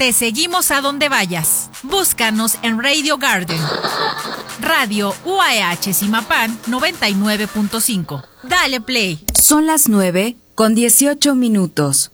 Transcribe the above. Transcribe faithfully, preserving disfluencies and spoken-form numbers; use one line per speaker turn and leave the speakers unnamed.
Te seguimos a donde vayas. Búscanos en Radio Garden. Radio U A H Zimapán noventa y nueve punto cinco. Dale play.
Son las nueve con dieciocho minutos.